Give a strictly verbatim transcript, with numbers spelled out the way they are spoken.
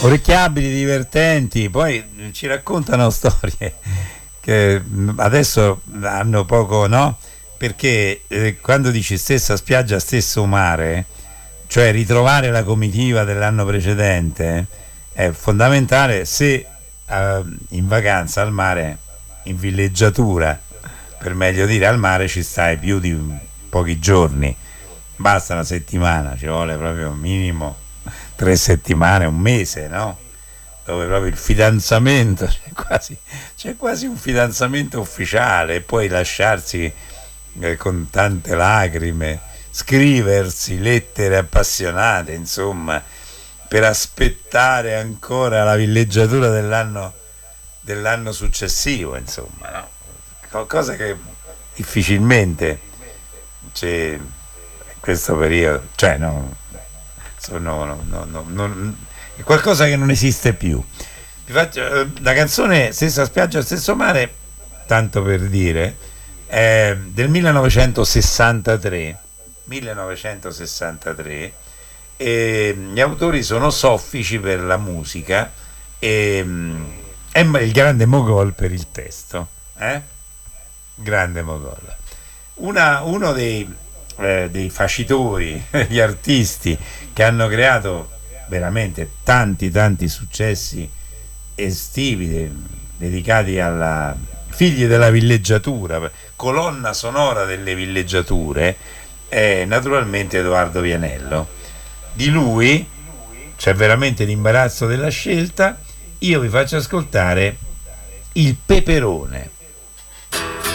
orecchiabili, divertenti, poi ci raccontano storie che adesso hanno poco, no? Perché eh, quando dici stessa spiaggia, stesso mare, cioè ritrovare la comitiva dell'anno precedente, è fondamentale se eh, in vacanza al mare, in villeggiatura, per meglio dire, al mare ci stai più di pochi giorni, basta una settimana, ci vuole proprio minimo tre settimane, un mese, no? Dove proprio il fidanzamento, c'è quasi, c'è quasi un fidanzamento ufficiale, e poi lasciarsi eh, con tante lacrime, scriversi lettere appassionate, insomma, per aspettare ancora la villeggiatura dell'anno, dell'anno successivo, insomma, no? Cosa che difficilmente c'è in questo periodo, cioè no, sono, no, no, no, non, è qualcosa che non esiste più. Vi faccio, la canzone Stessa spiaggia, stesso mare, tanto per dire, è del millenovecentosessantatré millenovecentosessantatré, e gli autori sono soffici per la musica e, e il grande Mogol per il testo, eh? Grande Mogol. Una, uno dei, eh, dei facitori, gli artisti che hanno creato veramente tanti tanti successi estivi de- dedicati alla figli della villeggiatura, colonna sonora delle villeggiature, è naturalmente Edoardo Vianello. Di lui c'è veramente l'imbarazzo della scelta. Io vi faccio ascoltare Il Peperone.